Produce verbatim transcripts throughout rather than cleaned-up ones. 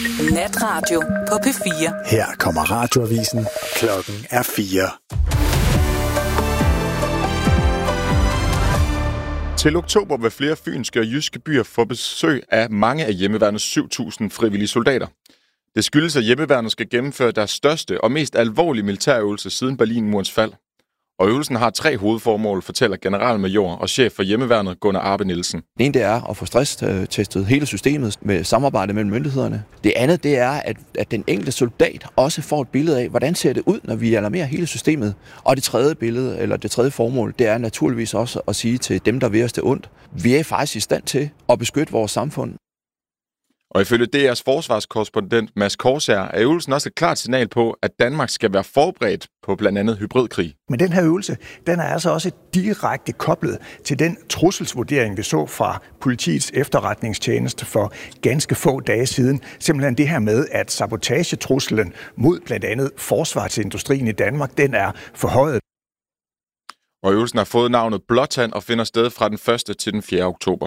Natradio på P fire. Her kommer radioavisen. Klokken er fire. Til oktober vil flere fynske og jyske byer få besøg af mange af hjemmeværnets syv tusind frivillige soldater. Det skyldes, at hjemmeværnet skal gennemføre deres største og mest alvorlige militærøvelse siden Berlinmurens fald. Og øvelsen har tre hovedformål, fortæller generalmajor og chef for hjemmeværnet Gunnar Arbe Nielsen. Det ene det er at få stresstestet hele systemet med samarbejde mellem myndighederne. Det andet det er, at, at den enkelte soldat også får et billede af, hvordan ser det ud, når vi alarmerer hele systemet. Og det tredje billede, eller det tredje formål, det er naturligvis også at sige til dem, der vil os det ondt. Vi er faktisk i stand til at beskytte vores samfund. Og ifølge D R's forsvarskorrespondent Mads Korsager er øvelsen også et klart signal på, at Danmark skal være forberedt på blandt andet hybridkrig. Men den her øvelse, den er altså også direkte koblet til den trusselsvurdering, vi så fra politiets efterretningstjeneste for ganske få dage siden. Simpelthen det her med, at sabotagetruslen mod blandt andet forsvarsindustrien i Danmark, den er forhøjet. Og øvelsen har fået navnet Blåtand og finder sted fra den første til den fjerde oktober.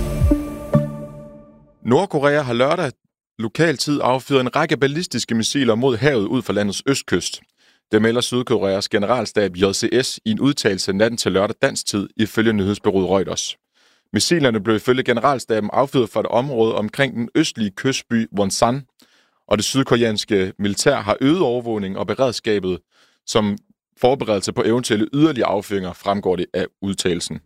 Nordkorea har lørdag lokal tid affyret en række ballistiske missiler mod havet ud for landets østkyst. Det melder Sydkoreas generalstab J C S i en udtalelse natten til lørdag dansk tid ifølge nyhedsbureauet Reuters. Missilerne blev ifølge generalstaben affyret fra et område omkring den østlige kystby Wonsan, og det sydkoreanske militær har øget overvågning og beredskabet som forberedelse på eventuelle yderligere affyringer, fremgår det af udtalelsen.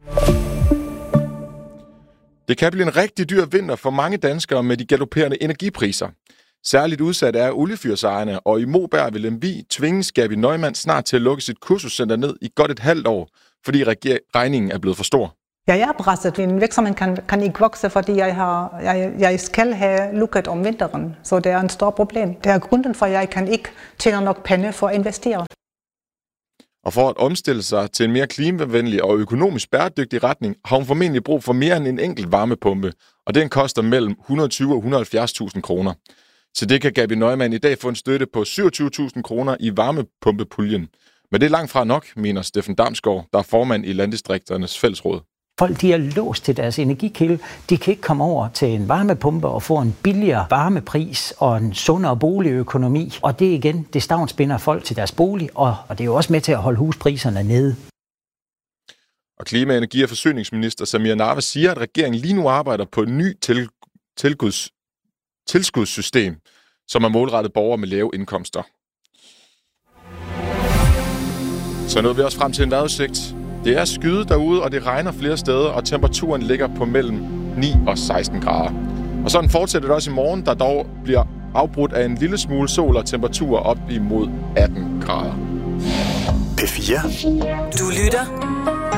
Det kan blive en rigtig dyr vinter for mange danskere med de galopperende energipriser. Særligt udsat er oliefyrsejerne, og i Moberg vil Lemvig tvinge Gaby Neumann snart til at lukke sit kursuscenter ned i godt et halvt år, fordi regningen er blevet for stor. Jeg er presset. Min virksomhed kan, kan ikke vokse, fordi jeg, har, jeg, jeg skal have lukket om vinteren. Så det er en stor problem. Det er grunden for, at jeg kan ikke tjene nok penge for at investere. Og for at omstille sig til en mere klimavenlig og økonomisk bæredygtig retning, har hun formentlig brug for mere end en enkelt varmepumpe, og den koster mellem et hundrede og tyve og et hundrede og halvfjerds tusind kroner. Til det kan Gaby Neumann i dag få en støtte på syvogtyve tusind kroner i varmepumpepuljen. Men det er langt fra nok, mener Steffen Damsgaard, der er formand i Landdistrikternes Fællesråd. Folk de er låst til deres energikilde. De kan ikke komme over til en varmepumpe og få en billigere varmepris og en sundere boligøkonomi. Og det igen, det stavnsbinder folk til deres bolig, og, og det er jo også med til at holde huspriserne nede. Og klima-, energi- og forsyningsminister Samir Nawa siger, at regeringen lige nu arbejder på et nyt til, tilguds, tilskudssystem, som er målrettet borgere med lave indkomster. Så nåede vi også frem til en vejrudsigt. Det er skyet derude, og det regner flere steder, og temperaturen ligger på mellem ni og seksten grader. Og sådan fortsætter det også i morgen, der dog bliver afbrudt af en lille smule sol og temperaturer op imod atten grader. P fire. Du lytter